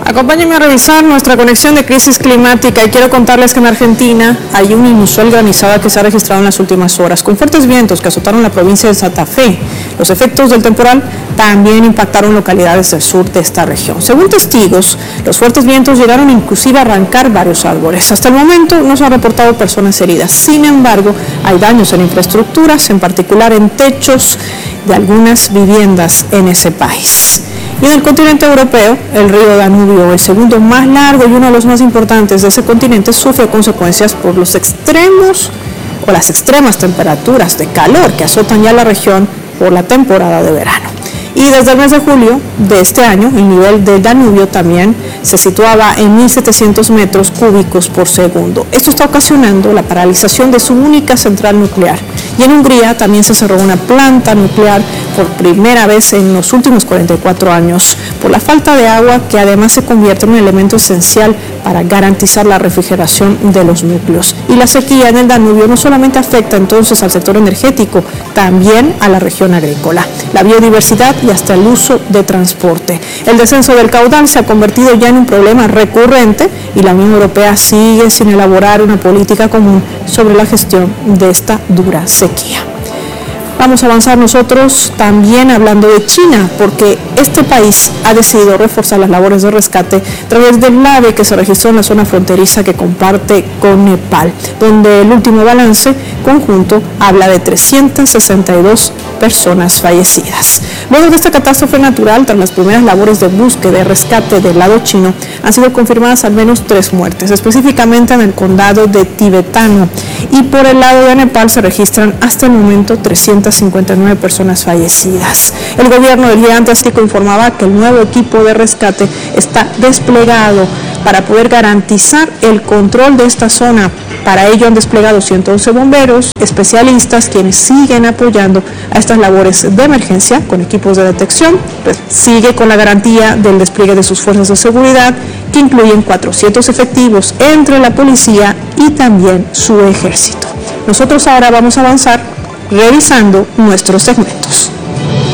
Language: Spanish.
Acompáñenme a revisar nuestra conexión de crisis climática y quiero contarles que en Argentina hay una inusual granizada que se ha registrado en las últimas horas, con fuertes vientos que azotaron la provincia de Santa Fe. Los efectos del temporal también impactaron localidades del sur de esta región. Según testigos, los fuertes vientos llegaron inclusive a arrancar varios árboles. Hasta el momento no se han reportado personas heridas. Sin embargo, hay daños en infraestructuras, en particular en techos de algunas viviendas en ese país. Y en el continente europeo, el río Danubio, el segundo más largo y uno de los más importantes de ese continente, sufre consecuencias por los extremos o las extremas temperaturas de calor que azotan ya la región por la temporada de verano. Y desde el mes de julio de este año, el nivel del Danubio también se situaba en 1.700 metros cúbicos por segundo. Esto está ocasionando la paralización de su única central nuclear. Y en Hungría también se cerró una planta nuclear por primera vez en los últimos 44 años por la falta de agua, que además se convierte en un elemento esencial para garantizar la refrigeración de los núcleos. Y la sequía en el Danubio no solamente afecta entonces al sector energético, también a la región agrícola, la biodiversidad y hasta el uso de transporte. El descenso del caudal se ha convertido ya en un problema recurrente y la Unión Europea sigue sin elaborar una política común sobre la gestión de esta dura sequía. Vamos a avanzar nosotros también hablando de China, porque este país ha decidido reforzar las labores de rescate a través del AVE que se registró en la zona fronteriza que comparte con Nepal, donde el último balance conjunto habla de 362 personas fallecidas. Luego de esta catástrofe natural, tras las primeras labores de búsqueda y rescate del lado chino, han sido confirmadas al menos 3 muertes, específicamente en el condado de Tibetano, y por el lado de Nepal se registran hasta el momento 359 personas fallecidas. El gobierno del gigante azteco informaba que el nuevo equipo de rescate está desplegado para poder garantizar el control de esta zona. Para ello han desplegado 111 bomberos, especialistas, quienes siguen apoyando a estas labores de emergencia con equipos de detección. Pues sigue con la garantía del despliegue de sus fuerzas de seguridad, que incluyen 400 efectivos entre la policía y también su ejército. Nosotros ahora vamos a avanzar revisando nuestros segmentos.